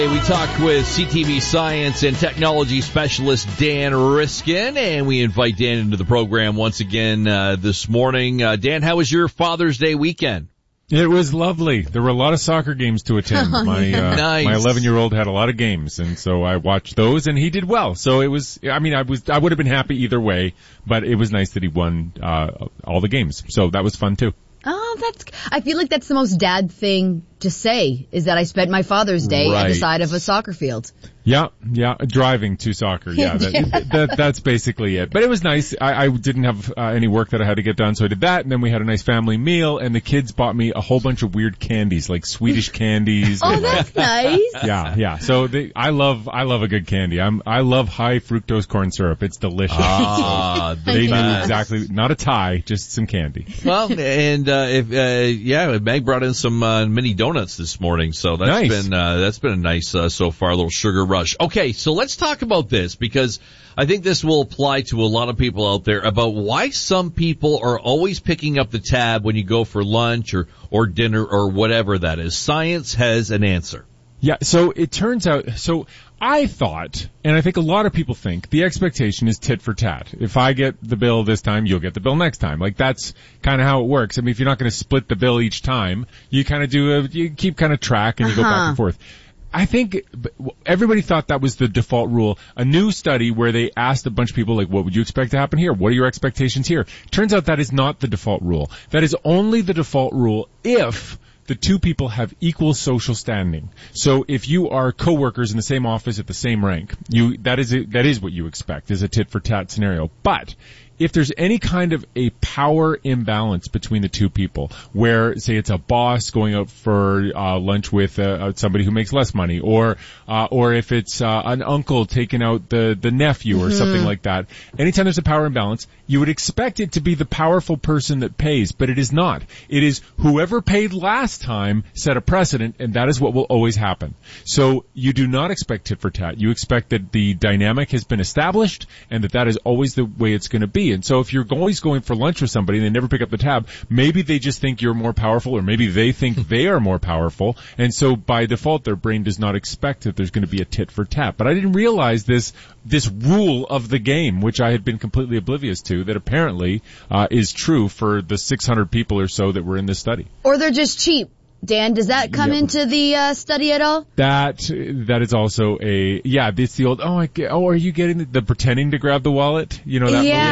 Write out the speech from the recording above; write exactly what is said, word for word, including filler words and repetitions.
We talked with C T V science and technology specialist Dan Riskin, and we invite Dan into the program once again uh, this morning. Uh, Dan, how was your Father's Day weekend? It was lovely. There were a lot of soccer games to attend. Oh, my uh, nice. my eleven-year-old had a lot of games, and so I watched those, and he did well. So it was. I mean, I was. I would have been happy either way, but it was nice that he won uh, all the games. So that was fun too. Oh, that's, I feel like that's the most dad thing to say, is that I spent my Father's Day Right. at the side of a soccer field. Yeah, yeah, driving to soccer. Yeah, that, Yeah. that, that's basically it. But it was nice. I, I didn't have uh, any work that I had to get done, so I did that. And then we had a nice family meal, and the kids bought me a whole bunch of weird candies, like Swedish candies. Oh, and, like, that's nice. yeah, yeah. So they, I love, I love a good candy. I'm, I love high fructose corn syrup. It's delicious. Ah, the They knew best. exactly, not a tie, just some candy. Well, and uh, if uh, yeah, Meg brought in some uh, mini donuts this morning, so that's Nice. been uh, that's been a nice uh, so far, a little sugar rush. Okay, so let's talk about this, because I think this will apply to a lot of people out there about why some people are always picking up the tab when you go for lunch or or dinner or whatever that is. Science has an answer. Yeah, so it turns out, so I thought, and I think a lot of people think, the expectation is tit for tat. If I get the bill this time, you'll get the bill next time. Like, that's kind of how it works. I mean, if you're not going to split the bill each time, you kind of do a, you keep kind of track and you go back Uh-huh. and forth. I think everybody thought that was the default rule. A new study where they asked a bunch of people, like, what would you expect to happen here? What are your expectations here? Turns out that is not the default rule. That is only the default rule if the two people have equal social standing. So if you are coworkers in the same office at the same rank, you, that is, a, that is what you expect, is a tit for tat scenario. But if there's any kind of a power imbalance between the two people, where, say, it's a boss going out for uh, lunch with uh, somebody who makes less money, or uh, or if it's uh, an uncle taking out the the nephew or Mm-hmm. something like that, anytime there's a power imbalance, you would expect it to be the powerful person that pays, but it is not. It is whoever paid last time set a precedent, and that is what will always happen. So you do not expect tit for tat. You expect that the dynamic has been established, and that that is always the way it's going to be. And so if you're always going for lunch with somebody and they never pick up the tab, maybe they just think you're more powerful, or maybe they think they are more powerful. And so by default, their brain does not expect that there's going to be a tit for tat. But I didn't realize this, this rule of the game, which I had been completely oblivious to, that apparently uh, is true for the six hundred people or so that were in this study. Or they're just cheap. Dan, does that come Yep. into the uh, study at all? That, that is also a, yeah, it's the old, oh, I get, oh, are you getting the, the pretending to grab the wallet? You know that Yeah. movie?